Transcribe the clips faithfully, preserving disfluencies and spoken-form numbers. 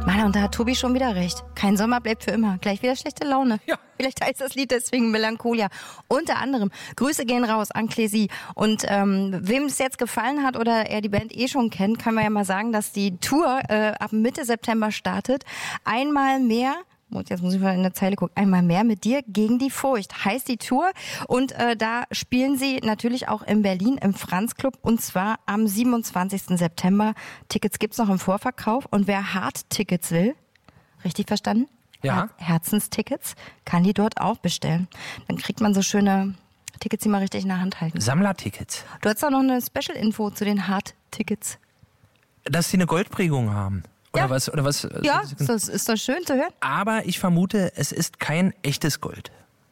Mann, und da hat Tobi schon wieder recht. Kein Sommer bleibt für immer. Gleich wieder schlechte Laune. Ja. Vielleicht heißt das Lied deswegen Melancholia. Unter anderem, Grüße gehen raus an Clézy. Und ähm, wem es jetzt gefallen hat oder er die Band eh schon kennt, kann man ja mal sagen, dass die Tour äh, ab Mitte September startet. Einmal mehr... Und jetzt muss ich mal in der Zeile gucken. Einmal mehr mit dir gegen die Furcht heißt die Tour. Und äh, da spielen sie natürlich auch in Berlin im Franz Club. Und zwar am siebenundzwanzigsten September. Tickets gibt's noch im Vorverkauf. Und wer Hard-Tickets will, richtig verstanden? Ja. Herzenstickets, kann die dort auch bestellen. Dann kriegt man so schöne Tickets, die man richtig in der Hand halten. Sammlertickets. Du hast auch noch eine Special-Info zu den Hard-Tickets. Dass sie eine Goldprägung haben. Oder Ja. was? Oder was? Ja, ist das, ist das schön zu hören? Aber ich vermute, es ist kein echtes Gold.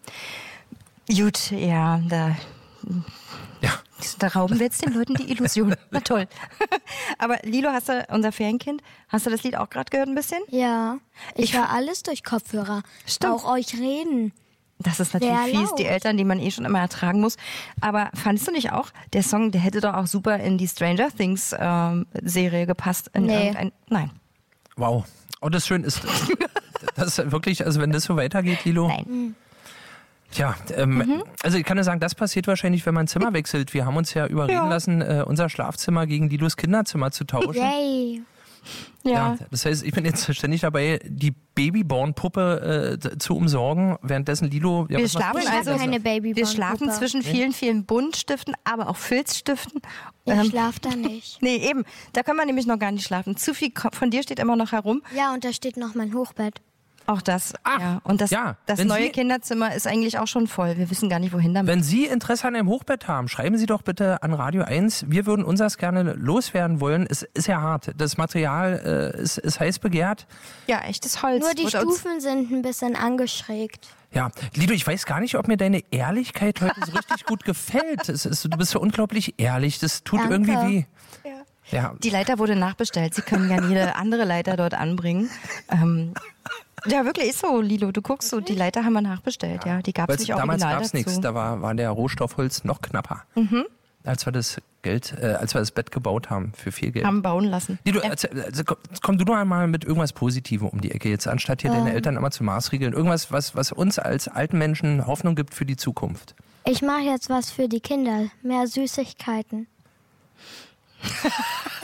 Gut, ja, da, Ja. da rauben wir jetzt den Leuten die Illusion. Na toll. Aber Lilo, hast du, unser Ferienkind, hast du das Lied auch gerade gehört ein bisschen? Ja, ich Ich- höre alles durch Kopfhörer. Stimmt. Auch euch reden. Das ist natürlich Sehr fies, laut. die Eltern, die man eh schon immer ertragen muss. Aber fandest du nicht auch, der Song, der hätte doch auch super in die Stranger Things ähm, Serie gepasst? In Nee. irgendein, nein. Wow. Und das schön ist, das ist wirklich, also wenn das so weitergeht, Lilo. Nein. Tja, ähm, Mhm. also ich kann nur sagen, das passiert wahrscheinlich, wenn man Zimmer wechselt. Wir haben uns ja überreden Ja. lassen, äh, unser Schlafzimmer gegen Lilos Kinderzimmer zu tauschen. Yay. Ja. Das heißt, ich bin jetzt ständig dabei, die Babyborn-Puppe äh, zu umsorgen, währenddessen Lilo... Ja, Wir was machst schlafen du? Ich also, habe keine wir Babyborn-Puppe. schlafen zwischen vielen, vielen Buntstiften, aber auch Filzstiften. Ich Ähm, schlaf da nicht. Nee, eben. Da können wir nämlich noch gar nicht schlafen. Zu viel Ko- von dir steht immer noch herum. Ja, und da steht noch mein Hochbett. Auch das. Ach, ja. Und das, ja. das Wenn neue Sie- Kinderzimmer ist eigentlich auch schon voll. Wir wissen gar nicht, wohin damit. Wenn Sie Interesse an einem Hochbett haben, schreiben Sie doch bitte an Radio eins. Wir würden unseres gerne loswerden wollen. Es ist ja hart. Das Material äh, ist, ist heiß begehrt. Ja, echtes Holz. Nur die Wurde uns- Stufen sind ein bisschen angeschrägt. Ja, Lido, ich weiß gar nicht, ob mir deine Ehrlichkeit heute so richtig gut gefällt. Es ist, du bist so unglaublich ehrlich. Das tut Danke. irgendwie weh. Ja. Die Leiter wurde nachbestellt. Sie können gerne jede andere Leiter dort anbringen. Ähm, ja, wirklich ist so, Lilo. Du guckst so, die Leiter haben wir nachbestellt. Ja, die gab es Weil nicht damals original gab es dazu. nichts. Da war, war der Rohstoffholz noch knapper. Als wir das Geld, äh, als wir das Bett gebaut haben für viel Geld. Haben bauen lassen. Lido, Ja. erzähl, also, komm, komm du doch einmal mit irgendwas Positivem um die Ecke jetzt, anstatt hier deine Eltern immer zu maßregeln. Irgendwas, was, was uns als alten Menschen Hoffnung gibt für die Zukunft. Ich mache jetzt was für die Kinder. Mehr Süßigkeiten.